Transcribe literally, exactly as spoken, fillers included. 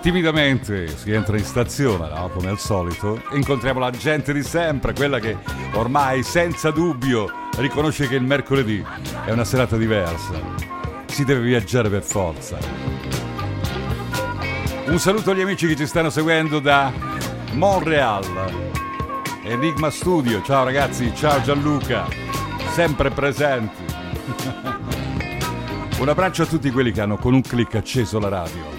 timidamente si entra in stazione, no? Come al solito, e incontriamo la gente di sempre, quella che ormai senza dubbio riconosce che il mercoledì è una serata diversa. Si deve viaggiare per forza. Un saluto agli amici che ci stanno seguendo da Montreal, Enigma Studio. Ciao ragazzi, ciao Gianluca, sempre presenti. Un abbraccio a tutti quelli che hanno con un click acceso la radio.